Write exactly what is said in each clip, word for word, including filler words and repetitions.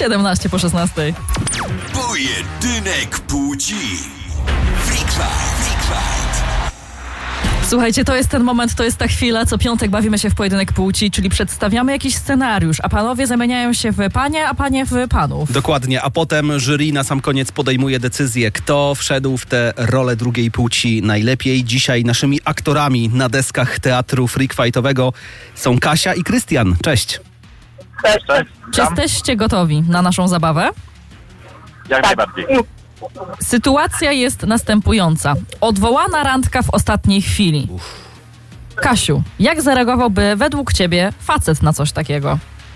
siedemnaście po szesnastej. Pojedynek płci. Freak Fight. Freak Fight. Słuchajcie, to jest ten moment, to jest ta chwila. Co piątek bawimy się w pojedynek płci, czyli przedstawiamy jakiś scenariusz, a panowie zamieniają się w panie, a panie w panów. Dokładnie, a potem jury na sam koniec podejmuje decyzję, kto wszedł w tę rolę drugiej płci najlepiej. Dzisiaj naszymi aktorami na deskach teatru freak fightowego są Kasia i Krystian. Cześć. Cześć, cześć. Czy jesteście gotowi na naszą zabawę? Jak najbardziej. Sytuacja jest następująca. Odwołana randka w ostatniej chwili. Kasiu, jak zareagowałby według ciebie facet na coś takiego?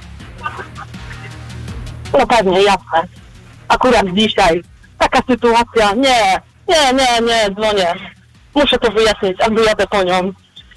No pewnie, jasne. Akurat dzisiaj taka sytuacja, nie, nie, nie, nie, dzwonię. Muszę to wyjaśnić, a wyjadę po nią.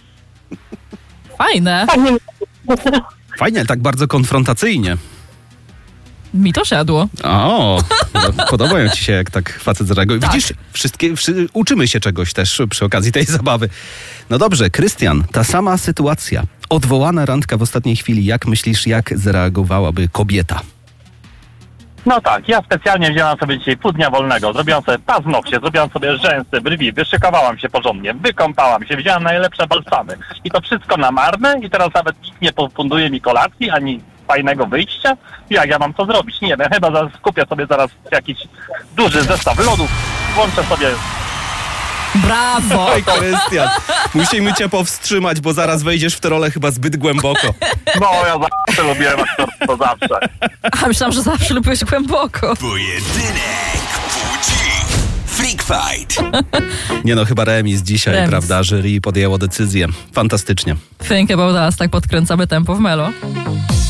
Fajne. Tak nie... Fajnie, ale tak bardzo konfrontacyjnie. Mi to siadło. O, podobają ci się, jak tak facet zareaguje. Tak. Widzisz, wszystkie, wszy, uczymy się czegoś też przy okazji tej zabawy. No dobrze, Krystian, ta sama sytuacja. Odwołana randka w ostatniej chwili. Jak myślisz, jak zareagowałaby kobieta? No tak, ja specjalnie wzięłam sobie dzisiaj pół dnia wolnego. Zrobiłam sobie paznokcie, zrobiłam sobie rzęsy, brwi, wyszykowałam się porządnie, wykąpałam się, wzięłam najlepsze balsamy. I to wszystko na marne i teraz nawet nikt nie pofunduje mi kolacji, ani fajnego wyjścia. Jak ja mam to zrobić? Nie wiem, chyba zaraz kupię sobie zaraz jakiś duży zestaw lodów, włączę sobie... Brawo! Oj, Krystian, musimy cię powstrzymać, bo zaraz wejdziesz w tę rolę chyba zbyt głęboko. No, ja zawsze lubiłem aktorstwo, zawsze. A myślałam, że zawsze lubiłeś głęboko. Pojedynek płci. Freak Fight. Nie no, chyba remis dzisiaj, Remis. prawda? Jury podjęło decyzję. Fantastycznie. Think about us, tak podkręcamy tempo w melo.